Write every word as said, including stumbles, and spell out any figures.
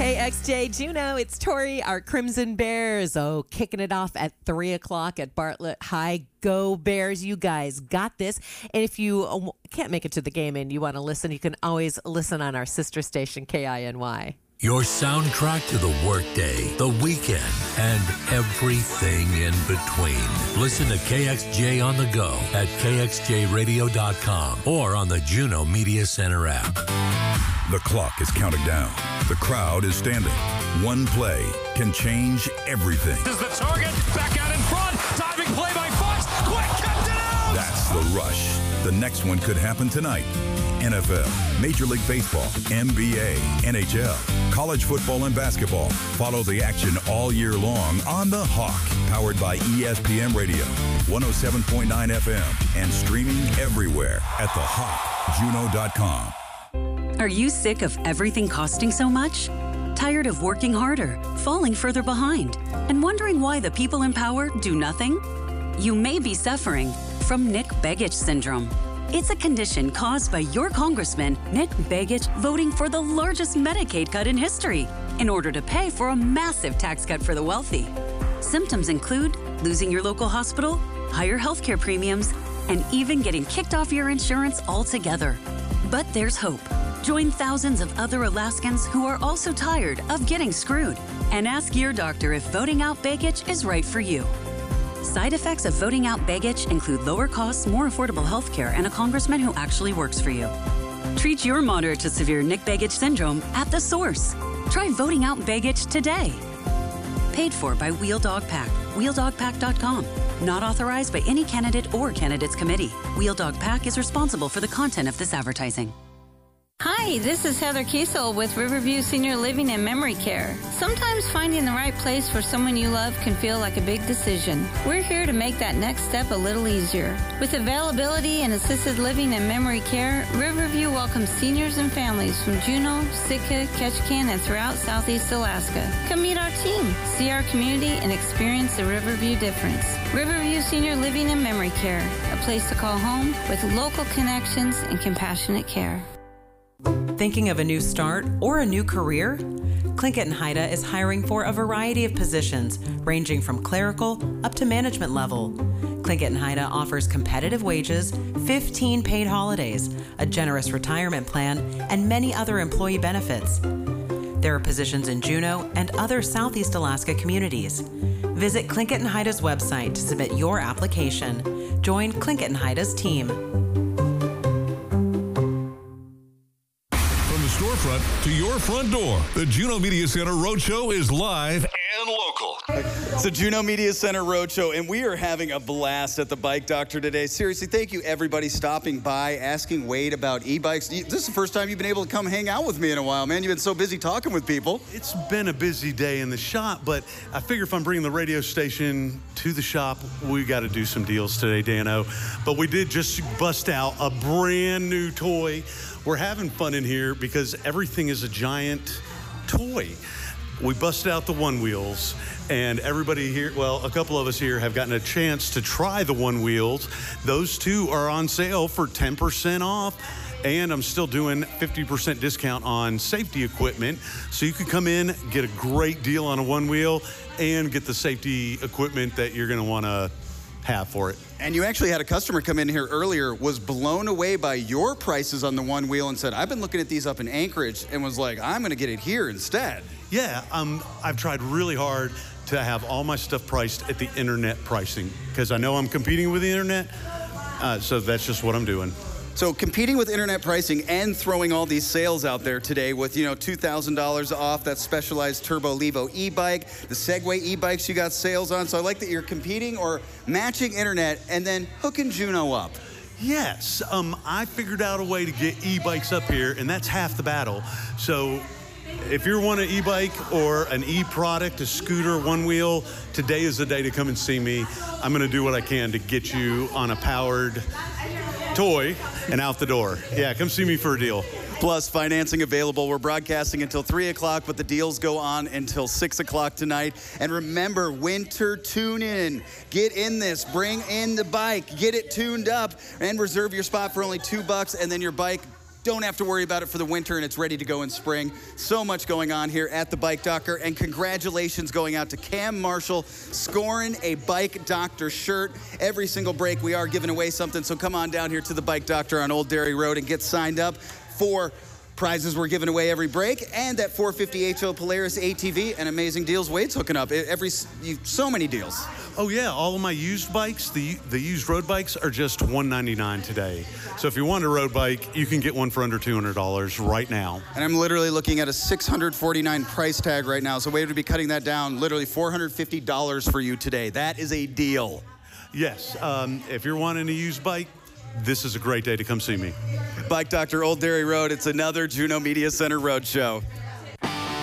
K X J Juneau, it's Tori, our Crimson Bears. Oh, kicking it off at three o'clock at Bartlett High. Go Bears, you guys got this. And if you can't make it to the game and you want to listen, you can always listen on our sister station, K I N Y. Your soundtrack to the workday, the weekend, and everything in between. Listen to K X J on the go at K X J radio dot com or on the Juneau Media Center app. The clock is counting down. The crowd is standing. One play can change everything. This is the target. Back out in front. Diving play by Fox. Quick, kept it out. That's the rush. The next one could happen tonight. N F L, Major League Baseball, N B A, N H L, college football and basketball. Follow the action all year long on The Hawk, powered by E S P N Radio, one oh seven point nine F M, and streaming everywhere at the hawk juneau dot com. Are you sick of everything costing so much? Tired of working harder, falling further behind, and wondering why the people in power do nothing? You may be suffering from Nick Begich syndrome. It's a condition caused by your congressman, Nick Begich, voting for the largest Medicaid cut in history in order to pay for a massive tax cut for the wealthy. Symptoms include losing your local hospital, higher healthcare premiums, and even getting kicked off your insurance altogether. But there's hope. Join thousands of other Alaskans who are also tired of getting screwed and ask your doctor if voting out Begich is right for you. Side effects of voting out Begich include lower costs, more affordable health care, and a congressman who actually works for you. Treat your moderate to severe Nick Begich syndrome at the source. Try voting out Begich today. Paid for by Wheel Dog Pack. wheel dog pack dot com. Not authorized by any candidate or candidates committee. Wheel Dog Pack is responsible for the content of this advertising. Hi, this is Heather Kiesel with Riverview Senior Living and Memory Care. Sometimes finding the right place for someone you love can feel like a big decision. We're here to make that next step a little easier. With availability in assisted living and memory care, Riverview welcomes seniors and families from Juneau, Sitka, Ketchikan, and throughout Southeast Alaska. Come meet our team, see our community, and experience the Riverview difference. Riverview Senior Living and Memory Care, a place to call home with local connections and compassionate care. Thinking of a new start or a new career? Tlingit and Haida is hiring for a variety of positions, ranging from clerical up to management level. Tlingit and Haida offers competitive wages, fifteen paid holidays, a generous retirement plan, and many other employee benefits. There are positions in Juneau and other Southeast Alaska communities. Visit Tlingit and Haida's website to submit your application. Join Tlingit and Haida's team. Storefront to your front door. The Juneau Media Center Roadshow is live and local. It's the Juneau Media Center Roadshow, and we are having a blast at the Bike Doctor today. Seriously, thank you everybody stopping by, asking Wade about e-bikes. This is the first time you've been able to come hang out with me in a while, man. You've been so busy talking with people. It's been a busy day in the shop, but I figure if I'm bringing the radio station to the shop, we got to do some deals today, Dano. But we did just bust out a brand new toy. We're having fun in here because everything is a giant toy. We busted out the One Wheels, and everybody here, well, a couple of us here have gotten a chance to try the One Wheels. Those two are on sale for ten percent off, and I'm still doing fifty percent discount on safety equipment. So you could come in, get a great deal on a One Wheel, and get the safety equipment that you're gonna wanna have for it. And you actually had a customer come in here earlier, was blown away by your prices on the One Wheel and said, I've been looking at these up in Anchorage, and was like, I'm gonna get it here instead. Yeah, um, I've tried really hard to have all my stuff priced at the internet pricing because I know I'm competing with the internet, uh, so that's just what I'm doing. So competing with internet pricing and throwing all these sales out there today with, you know, two thousand dollars off that Specialized Turbo Levo e-bike, the Segway e-bikes you got sales on. So I like that you're competing or matching internet and then hooking Juneau up. Yes, um, I figured out a way to get e-bikes up here, and that's half the battle. So if you're one an e-bike or an e-product, a scooter, one wheel, today is the day to come and see me. I'm gonna do what I can to get you on a powered toy and out the door. Yeah, come see me for a deal. Plus, financing available. We're broadcasting until three o'clock, but the deals go on until six o'clock tonight. And remember, winter tune-in. Get in this. Bring in the bike. Get it tuned up and reserve your spot for only two bucks, and then your bike don't have to worry about it for the winter, and it's ready to go in spring. So much going on here at the Bike Doctor, and congratulations going out to Cam Marshall, scoring a Bike Doctor shirt. Every single break, we are giving away something, so come on down here to the Bike Doctor on Old Dairy Road and get signed up for prizes we're giving away every break, and that four fifty H O Polaris A T V and amazing deals Wade's hooking up. Every you, so many deals. Oh yeah, all of my used bikes, the the used road bikes are just one ninety-nine today. So if you want a road bike, you can get one for under two hundred dollars right now. And I'm literally looking at a six hundred forty-nine price tag right now. So Wade would be cutting that down, literally four hundred fifty dollars for you today. That is a deal. Yes, um, if you're wanting a used bike, this is a great day to come see me. Bike Doctor, Old Dairy Road. It's another Juneau Media Center Roadshow.